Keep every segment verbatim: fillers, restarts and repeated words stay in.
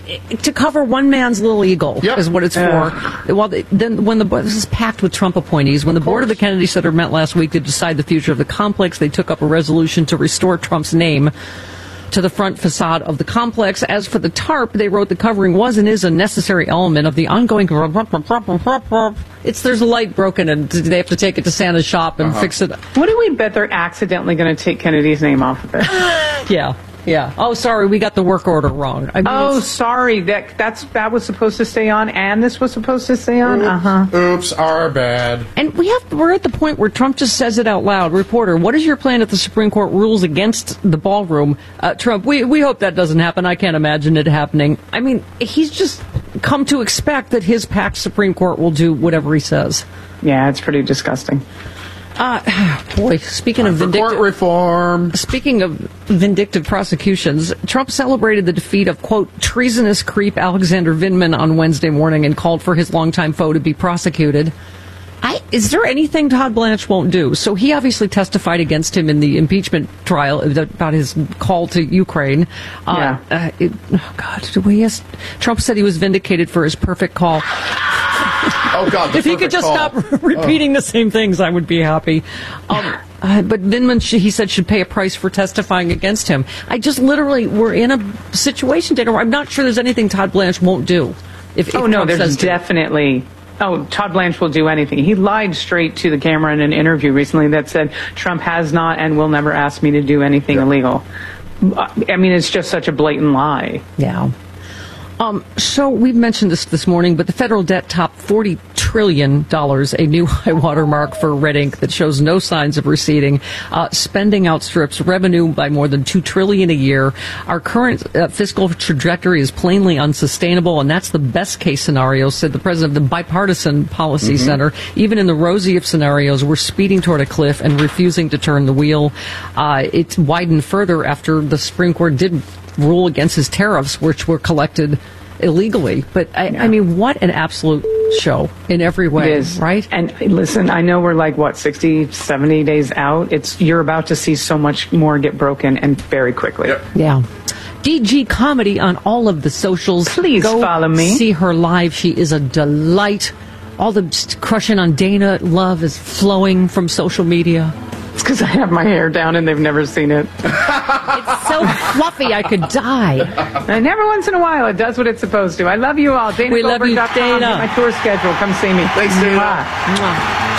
to cover one man's little ego yep. is what it's uh. for. Well, then when the this is packed with Trump appointees. When the board of the Kennedy Center met last week to decide the future of the complex, they took up a resolution to restore Trump's name to the front facade of the complex. As for the tarp, they wrote the covering was and is a necessary element of the ongoing... It's there's a light broken and they have to take it to Santa's shop and uh-huh. fix it. What do we bet they're accidentally going to take Kennedy's name off of it? Yeah. Yeah. Oh, sorry, we got the work order wrong. I mean, oh, sorry. That that's that was supposed to stay on, and this was supposed to stay on. Uh huh. Oops, our bad. And we have we're at the point where Trump just says it out loud. Reporter, what is your plan if the Supreme Court rules against the ballroom? Uh, Trump, we we hope that doesn't happen. I can't imagine it happening. I mean, he's just come to expect that his packed Supreme Court will do whatever he says. Yeah, it's pretty disgusting. Uh, boy, speaking of vindictive court reform, speaking of vindictive prosecutions, Trump celebrated the defeat of, quote, treasonous creep Alexander Vindman on Wednesday morning and called for his longtime foe to be prosecuted. I, is there anything Todd Blanche won't do? So he obviously testified against him in the impeachment trial about his call to Ukraine. Uh, yeah. Uh, it, oh, God, do we has, Trump said he was vindicated for his perfect call. Oh, God, if he could just call. stop repeating oh. the same things, I would be happy. Um, uh, but Vindman, he said, should pay a price for testifying against him. I just literally, we're in a situation, Dana, where I'm not sure there's anything Todd Blanche won't do. If, if oh, no, Trump there's definitely... Oh, Todd Blanche will do anything. He lied straight to the camera in an interview recently that said, Trump has not and will never ask me to do anything yeah. illegal. I mean, it's just such a blatant lie. Yeah. Um, so we've mentioned this this morning, but the federal debt topped forty trillion dollars, a new high water mark for red ink that shows no signs of receding. Uh, spending outstrips revenue by more than two trillion dollars a year. Our current uh, fiscal trajectory is plainly unsustainable, and that's the best case scenario, said the president of the Bipartisan Policy mm-hmm. Center. Even in the rosiest scenarios, we're speeding toward a cliff and refusing to turn the wheel. Uh, it widened further after the Supreme Court did rule against his tariffs, which were collected illegally. But I, yeah. I mean, what an absolute show in every way, it is. Right? And listen, I know we're like, what, sixty, seventy days out? It's you're about to see so much more get broken and very quickly. Yep. Yeah. D G Comedy on all of the socials. Please Go follow me. See her live. She is a delight. All the crushing on Dana love is flowing from social media. It's because I have my hair down and they've never seen it. It's so fluffy, I could die. And every once in a while, it does what it's supposed to. I love you all. Dana we love you, Dana. Get my tour schedule. Come see me. Thanks, Dana. Mwah. Mwah.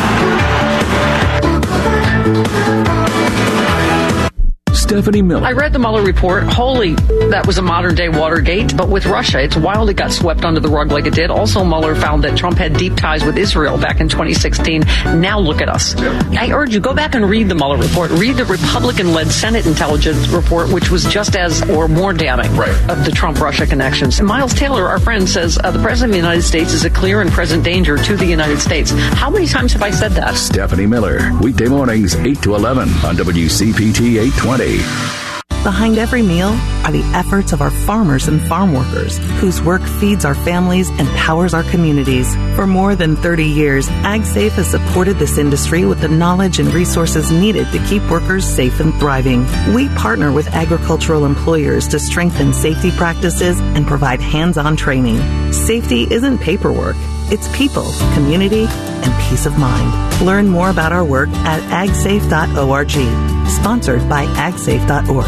Stephanie Miller. I read the Mueller report. Holy, that was a modern-day Watergate. But with Russia, it's wild it got swept under the rug like it did. Also, Mueller found that Trump had deep ties with Israel back in twenty sixteen. Now look at us. I urge you, go back and read the Mueller report. Read the Republican-led Senate intelligence report, which was just as or more damning right. of the Trump-Russia connections. And Miles Taylor, our friend, says uh, the President of the United States is a clear and present danger to the United States. How many times have I said that? Stephanie Miller, weekday mornings, eight to eleven on W C P T eight twenty. Behind every meal are the efforts of our farmers and farm workers, whose work feeds our families and powers our communities. For more than thirty years, AgSafe has supported this industry with the knowledge and resources needed to keep workers safe and thriving. We partner with agricultural employers to strengthen safety practices and provide hands-on training. Safety isn't paperwork. It's people, community, and peace of mind. Learn more about our work at ag safe dot org. Sponsored by ag safe dot org.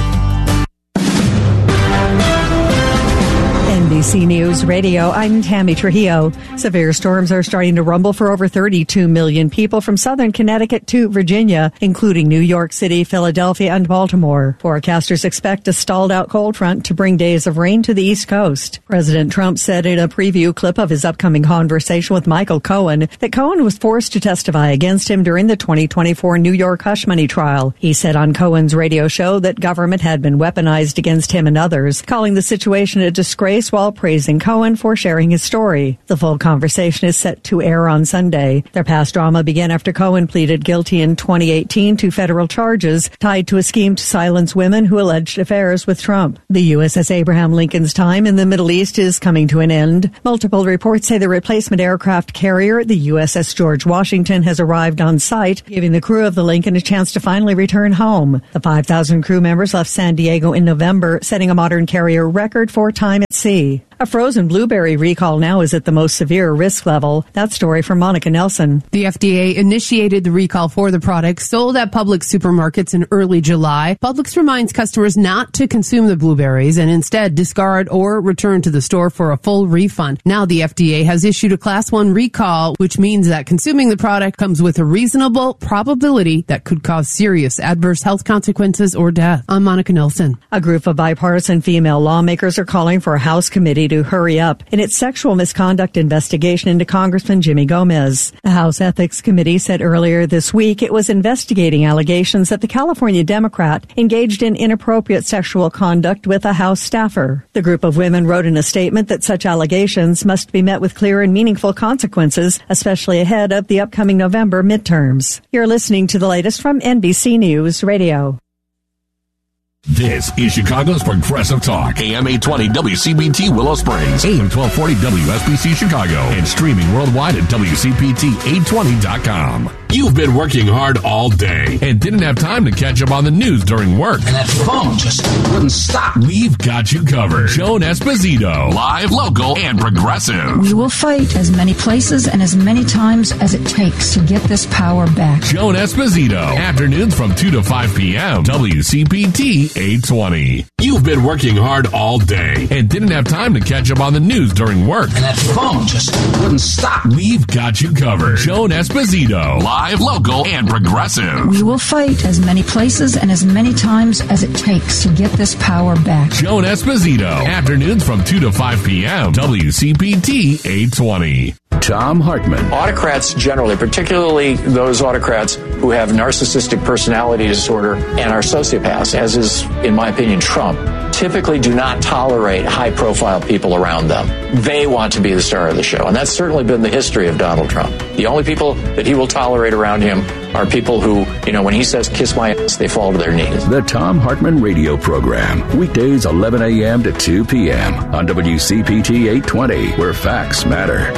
N B C News Radio, I'm Tammy Trujillo. Severe storms are starting to rumble for over thirty-two million people from southern Connecticut to Virginia, including New York City, Philadelphia, and Baltimore. Forecasters expect a stalled-out cold front to bring days of rain to the East Coast. President Trump said in a preview clip of his upcoming conversation with Michael Cohen that Cohen was forced to testify against him during the twenty twenty-four New York hush money trial. He said on Cohen's radio show that government had been weaponized against him and others, calling the situation a disgrace while praising Cohen for sharing his story. The full conversation is set to air on Sunday. Their past drama began after Cohen pleaded guilty in twenty eighteen to federal charges tied to a scheme to silence women who alleged affairs with Trump. The U S S Abraham Lincoln's time in the Middle East is coming to an end. Multiple reports say the replacement aircraft carrier, the U S S George Washington, has arrived on site, giving the crew of the Lincoln a chance to finally return home. The five thousand crew members left San Diego in November, setting a modern carrier record for time at sea. A frozen blueberry recall now is at the most severe risk level. That story from Monica Nelson. The F D A initiated the recall for the product sold at Publix supermarkets in early July. Publix reminds customers not to consume the blueberries and instead discard or return to the store for a full refund. Now the F D A has issued a class one recall, which means that consuming the product comes with a reasonable probability that could cause serious adverse health consequences or death. I'm Monica Nelson. A group of bipartisan female lawmakers are calling for a House committee to hurry up in its sexual misconduct investigation into Congressman Jimmy Gomez. The House Ethics Committee said earlier this week it was investigating allegations that the California Democrat engaged in inappropriate sexual conduct with a House staffer. The group of women wrote in a statement that such allegations must be met with clear and meaningful consequences, especially ahead of the upcoming November midterms. You're listening to the latest from N B C News Radio. This is Chicago's Progressive Talk. A M eight twenty W C B T Willow Springs. A M twelve forty W S B C Chicago. And streaming worldwide at W C P T eight twenty dot com. You've been working hard all day and didn't have time to catch up on the news during work. And that phone just wouldn't stop. We've got you covered. Joan Esposito. Live, local, and progressive. We will fight as many places and as many times as it takes to get this power back. Joan Esposito. Afternoons from two to five p.m. W C P T eight twenty. You've been working hard all day and didn't have time to catch up on the news during work. And that phone just wouldn't stop. We've got you covered. Joan Esposito. Live, local, and progressive. We will fight as many places and as many times as it takes to get this power back. Joan Esposito. Afternoons from two to five p.m. W C P T eight twenty. Tom Hartman. Autocrats generally, particularly those autocrats who have narcissistic personality disorder and are sociopaths, as is, in my opinion, Trump, typically do not tolerate high-profile people around them. They want to be the star of the show, and that's certainly been the history of Donald Trump. The only people that he will tolerate around him are people who, you know, when he says, kiss my ass, they fall to their knees. The Tom Hartman Radio Program. Weekdays eleven a.m. to two p.m. on W C P T eight twenty, where facts matter.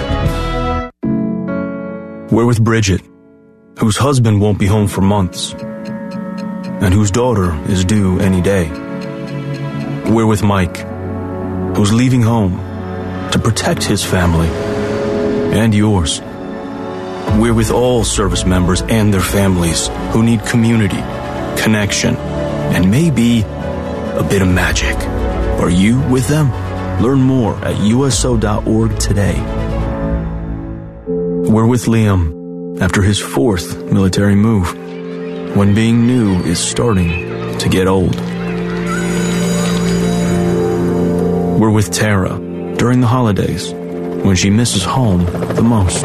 We're with Bridget, whose husband won't be home for months, and whose daughter is due any day. We're with Mike, who's leaving home to protect his family and yours. We're with all service members and their families who need community, connection, and maybe a bit of magic. Are you with them? Learn more at U S O dot org today. We're with Liam after his fourth military move, when being new is starting to get old. We're with Tara during the holidays, when she misses home the most.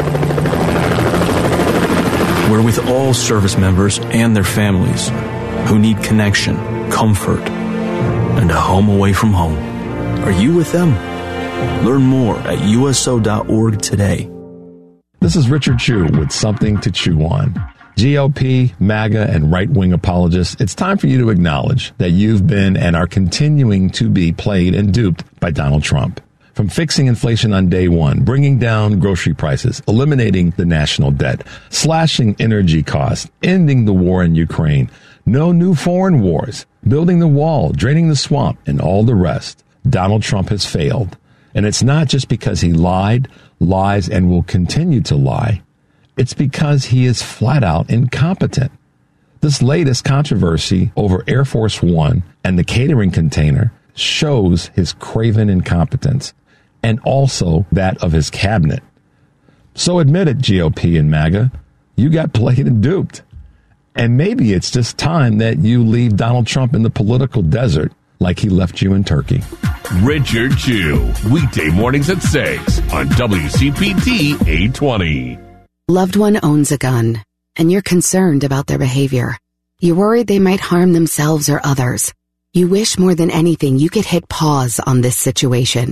We're with all service members and their families who need connection, comfort, and a home away from home. Are you with them? Learn more at U S O dot org today. This is Richard Chu with Something to Chew On. G O P, MAGA, and right-wing apologists, it's time for you to acknowledge that you've been and are continuing to be played and duped by Donald Trump. From fixing inflation on day one, bringing down grocery prices, eliminating the national debt, slashing energy costs, ending the war in Ukraine, no new foreign wars, building the wall, draining the swamp, and all the rest, Donald Trump has failed. And it's not just because he lied, lies, and will continue to lie. It's because he is flat out incompetent. This latest controversy over Air Force One and the catering container shows his craven incompetence, and also that of his cabinet. So admit it, G O P and MAGA, you got played and duped. And maybe it's just time that you leave Donald Trump in the political desert like he left you in Turkey. Richard Chu, weekday mornings at six on W C P T eight twenty. Loved one owns a gun, and you're concerned about their behavior. You're worried they might harm themselves or others. You wish more than anything you could hit pause on this situation.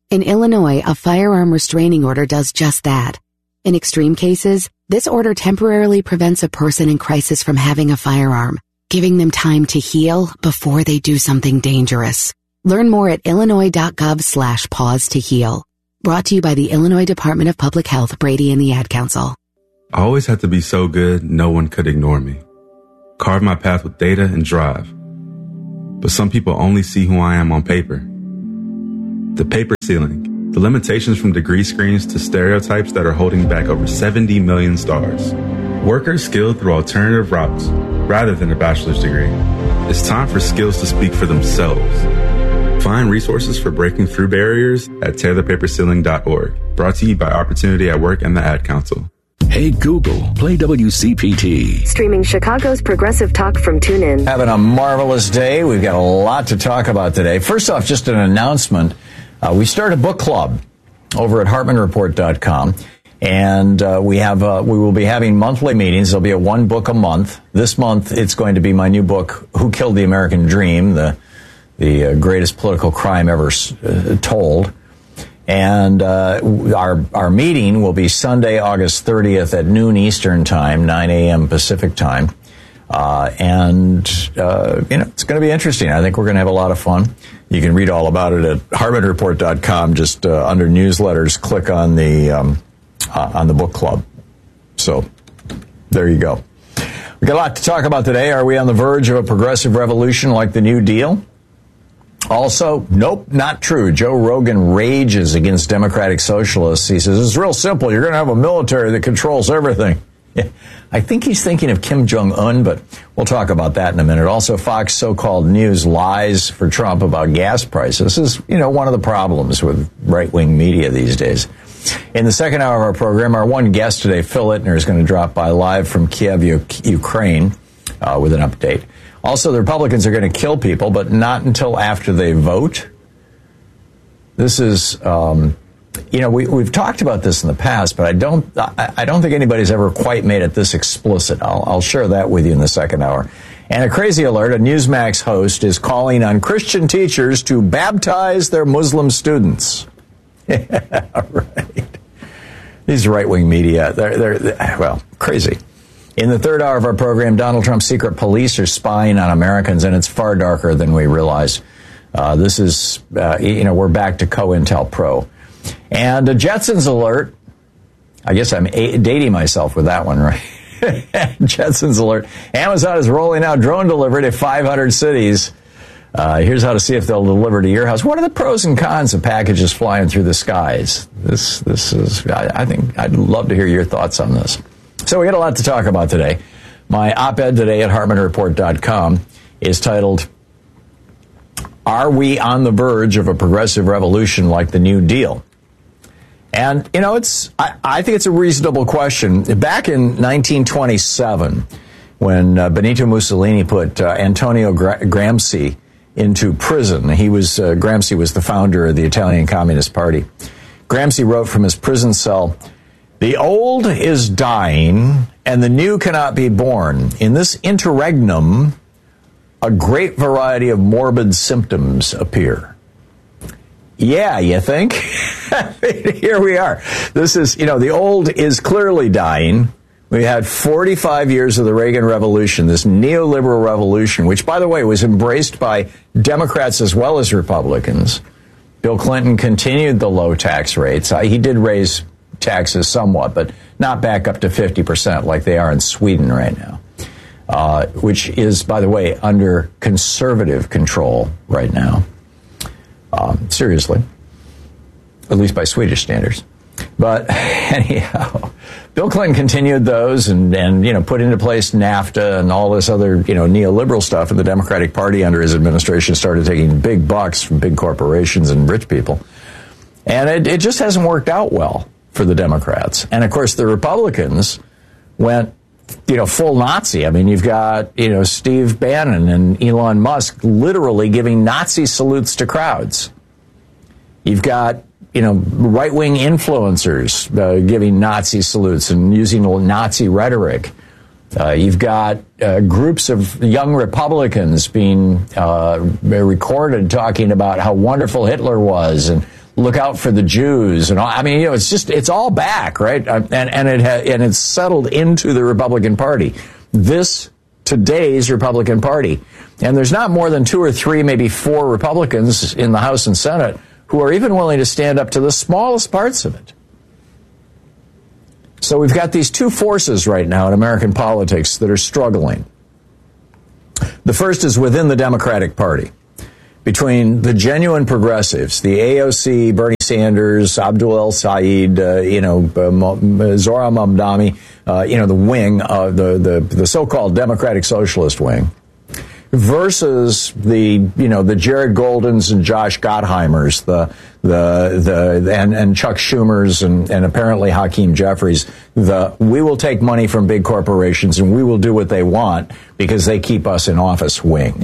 In Illinois, a firearm restraining order does just that. In extreme cases, this order temporarily prevents a person in crisis from having a firearm, giving them time to heal before they do something dangerous. Learn more at illinois.gov slash pause to heal. Brought to you by the Illinois Department of Public Health, Brady and the Ad Council. I always had to be so good, no one could ignore me. Carve my path with data and drive. But some people only see who I am on paper. The paper ceiling, the limitations from degree screens to stereotypes that are holding back over seventy million stars. Workers skilled through alternative routes rather than a bachelor's degree. It's time for skills to speak for themselves. Find resources for breaking through barriers at tear the paper ceiling dot org. Brought to you by Opportunity at Work and the Ad Council. Hey Google, play W C P T. Streaming Chicago's Progressive Talk from TuneIn. Having a marvelous day. We've got a lot to talk about today. First off, just an announcement. Uh, we started a book club over at Hartman Report dot com. And uh, we have uh, we will be having monthly meetings. There'll be a one book a month. This month, it's going to be my new book, Who Killed the American Dream, the the uh, greatest political crime ever uh, told. And uh, our our meeting will be Sunday, August thirtieth at noon Eastern Time, nine a.m. Pacific Time. Uh, and, uh, you know, it's going to be interesting. I think we're going to have a lot of fun. You can read all about it at Hartman Report dot com. Just uh, under newsletters, click on the um, uh, on the book club. So there you go. We got a lot to talk about today. Are we on the verge of a progressive revolution like the New Deal? Also, nope, not true. Joe Rogan rages against democratic socialists. He says, it's real simple. You're going to have a military that controls everything. Yeah, I think he's thinking of Kim Jong-un, but we'll talk about that in a minute. Also, Fox so-called news lies for Trump about gas prices. This is, you know, one of the problems with right-wing media these days. In the second hour of our program, our one guest today, Phil Ittner, is going to drop by live from Kiev, U- Ukraine, uh, with an update. Also, the Republicans are going to kill people, but not until after they vote. This is, um, you know, we, we've talked about this in the past, but I don't, I, I don't think anybody's ever quite made it this explicit. I'll, I'll share that with you in the second hour. And a crazy alert: a Newsmax host is calling on Christian teachers to baptize their Muslim students. Yeah, right. These right-wing media, they're, they're, they're, well, crazy. In the third hour of our program, Donald Trump's secret police are spying on Americans, and it's far darker than we realize. Uh, this is, uh, you know, we're back to COINTELPRO. And a Jetsons alert. I guess I'm a- dating myself with that one, right? Jetsons alert. Amazon is rolling out drone delivery to five hundred cities. Uh, here's how to see if they'll deliver to your house. What are the pros and cons of packages flying through the skies? This, this is, I, I think, I'd love to hear your thoughts on this. So we got a lot to talk about today. My op-ed today at Hartman Report dot com is titled, Are We on the Verge of a Progressive Revolution Like the New Deal? And, you know, it's I, I think it's a reasonable question. Back in nineteen twenty-seven, when uh, Benito Mussolini put uh, Antonio Gra- Gramsci into prison, he was uh, Gramsci was the founder of the Italian Communist Party. Gramsci wrote from his prison cell, "The old is dying, and the new cannot be born. In this interregnum, a great variety of morbid symptoms appear." Yeah, you think? Here we are. This is, you know, the old is clearly dying. We had forty-five years of the Reagan Revolution, this neoliberal revolution, which, by the way, was embraced by Democrats as well as Republicans. Bill Clinton continued the low tax rates. He did raise taxes somewhat, but not back up to fifty percent like they are in Sweden right now, uh, which is, by the way, under conservative control right now. Um, seriously, at least by Swedish standards. But anyhow, Bill Clinton continued those and, and, you know, put into place NAFTA and all this other, you know, neoliberal stuff. And the Democratic Party under his administration started taking big bucks from big corporations and rich people. And it, it just hasn't worked out well for the Democrats. And, of course, the Republicans went, you know, full Nazi. I mean, you've got, you know, Steve Bannon and Elon Musk literally giving Nazi salutes to crowds. You've got, you know, right-wing influencers uh, giving Nazi salutes and using Nazi rhetoric. Uh, you've got uh, groups of young Republicans being uh, recorded talking about how wonderful Hitler was and look out for the Jews, and all, I mean, you know, it's just it's all back, right? And and it ha, and it's settled into the Republican Party. This today's Republican Party, and there's not more than two or three, maybe four Republicans in the House and Senate who are even willing to stand up to the smallest parts of it. So we've got these two forces right now in American politics that are struggling. The first is within the Democratic Party, between the genuine progressives, the A O C, Bernie Sanders, Abdul El Sayed, uh, you know, uh, Zohran Mamdani, uh, you know, the wing, uh, the, the, the so-called Democratic Socialist wing, versus the, you know, the Jared Goldens and Josh Gottheimers, the, the, the, and, and Chuck Schumers and, and apparently Hakeem Jeffries, the, we will take money from big corporations and we will do what they want because they keep us in office wing.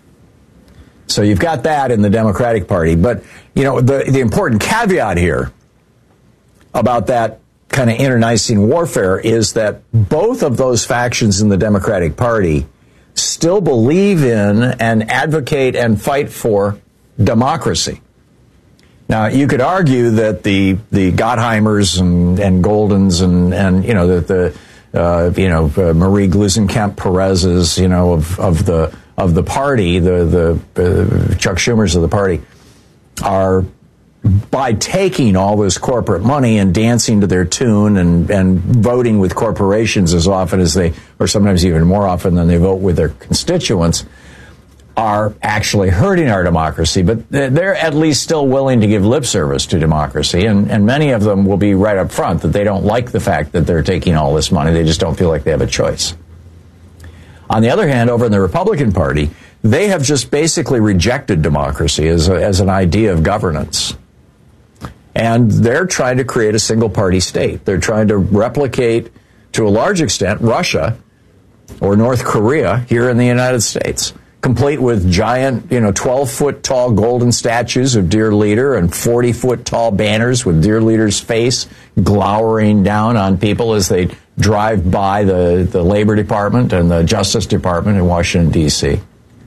So you've got that in the Democratic Party. But, you know, the, the important caveat here about that kind of internecine warfare is that both of those factions in the Democratic Party still believe in and advocate and fight for democracy. Now, you could argue that the the Gottheimers and, and Goldens and, and, you know, that the, uh, you know, uh, Marie Gluesenkamp Perez's, you know, of, of the of the party, the, the uh, Chuck Schumers of the party, are, by taking all this corporate money and dancing to their tune and, and voting with corporations as often as they, or sometimes even more often than they vote with their constituents, are actually hurting our democracy. But they're at least still willing to give lip service to democracy. And, and many of them will be right up front that they don't like the fact that they're taking all this money. They just don't feel like they have a choice. On the other hand, over in the Republican Party, they have just basically rejected democracy as, a, as an idea of governance. And they're trying to create a single-party state. They're trying to replicate, to a large extent, Russia or North Korea here in the United States, complete with giant, you know, twelve-foot-tall golden statues of dear leader and forty-foot-tall banners with dear leader's face glowering down on people as they drive by the, the Labor Department and the Justice Department in Washington, D C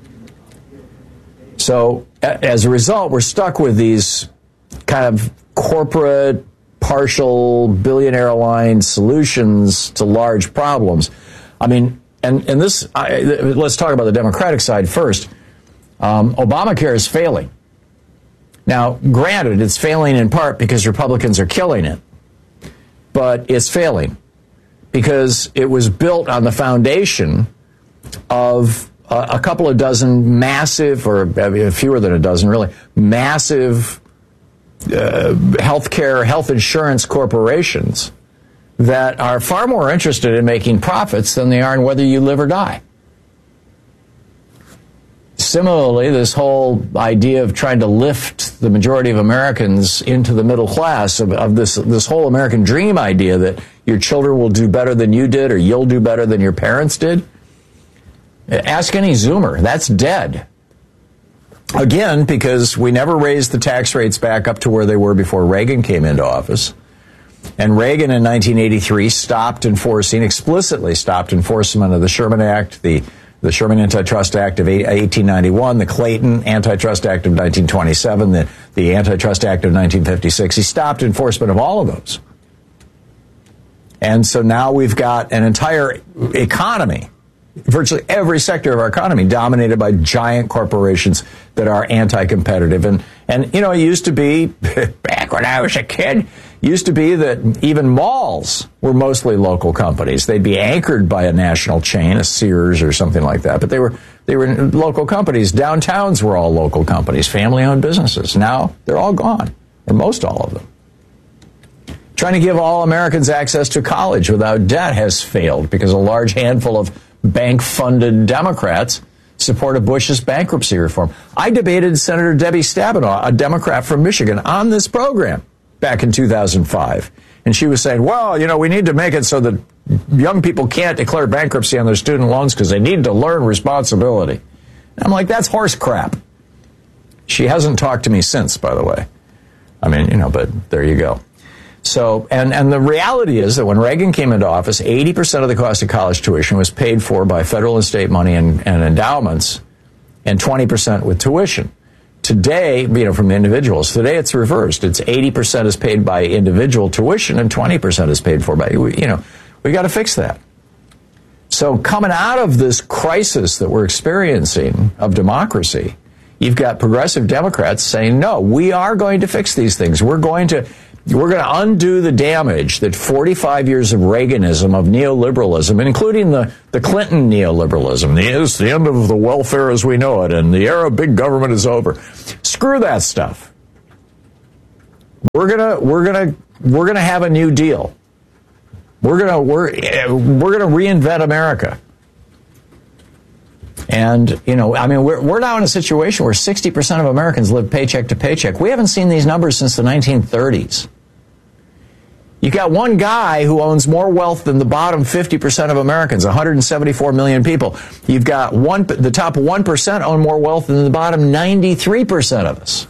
So as a result, we're stuck with these kind of corporate, partial, billionaire-aligned solutions to large problems. I mean, and, and this, I, let's talk about the Democratic side first. Um, Obamacare is failing. Now, granted, it's failing in part because Republicans are killing it, but it's failing because it was built on the foundation of a, a couple of dozen massive, or fewer than a dozen really, massive uh, healthcare, health insurance corporations that are far more interested in making profits than they are in whether you live or die. Similarly, this whole idea of trying to lift the majority of Americans into the middle class, of, of this this whole American dream idea that your children will do better than you did or you'll do better than your parents did. Ask any Zoomer. That's dead. Again, because we never raised the tax rates back up to where they were before Reagan came into office. And Reagan in nineteen eighty-three stopped enforcing, explicitly stopped enforcement of the Sherman Act, the the Sherman Antitrust Act of eighteen ninety-one, the Clayton Antitrust Act of nineteen twenty-seven, the, the Antitrust Act of nineteen fifty-six. He stopped enforcement of all of those. And so now we've got an entire economy, virtually every sector of our economy, dominated by giant corporations that are anti-competitive. And, and you know, it used to be, back when I was a kid, used to be that even malls were mostly local companies. They'd be anchored by a national chain, a Sears or something like that. But they were they were local companies. Downtowns were all local companies, family-owned businesses. Now they're all gone, or most all of them. Trying to give all Americans access to college without debt has failed because a large handful of bank-funded Democrats supported Bush's bankruptcy reform. I debated Senator Debbie Stabenow, a Democrat from Michigan, on this program back in two thousand five. And she was saying, well, you know, we need to make it so that young people can't declare bankruptcy on their student loans because they need to learn responsibility. And I'm like, that's horse crap. She hasn't talked to me since, by the way. I mean, you know, but there you go. So, and, and the reality is that when Reagan came into office, eighty percent of the cost of college tuition was paid for by federal and state money and, and endowments, and twenty percent with tuition. Today, you know, from individuals, today it's reversed. It's eighty percent is paid by individual tuition and twenty percent is paid for by, you know, we got to fix that. So coming out of this crisis that we're experiencing of democracy, you've got progressive Democrats saying, no, we are going to fix these things. We're going to we're going to undo the damage that forty-five years of Reaganism, of neoliberalism, including the, the Clinton neoliberalism, the, it's the end of the welfare as we know it, and the era of big government is over. Screw that stuff. We're gonna we're gonna we're gonna have a new deal. We're gonna we're we're gonna reinvent America. And, you know, I mean, we're, we're now in a situation where sixty percent of Americans live paycheck to paycheck. We haven't seen these numbers since the nineteen thirties. You got one guy who owns more wealth than the bottom fifty percent of Americans, one hundred seventy-four million people. You've got one, the top one percent own more wealth than the bottom ninety-three percent of us.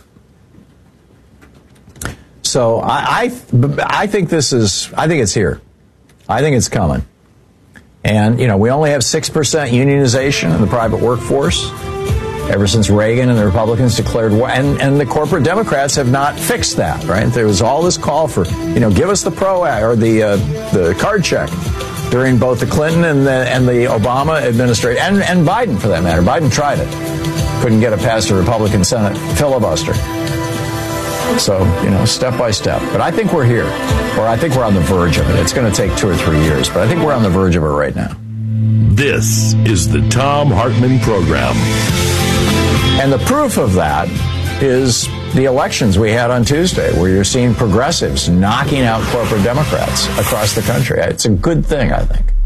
So I, I, I think this is, I think it's here. I think it's coming. And, you know, we only have six percent unionization in the private workforce ever since Reagan and the Republicans declared war. And, and the corporate Democrats have not fixed that, right? There was all this call for, you know, give us the pro or the uh, the card check during both the Clinton and the, and the Obama administration, and, and Biden, for that matter. Biden tried it. Couldn't get it past the Republican Senate filibuster. So, you know, step by step. But I think we're here, or I think we're on the verge of it. It's going to take two or three years, but I think we're on the verge of it right now. This is the Thom Hartmann Program. And the proof of that is the elections we had on Tuesday, where you're seeing progressives knocking out corporate Democrats across the country. It's a good thing, I think.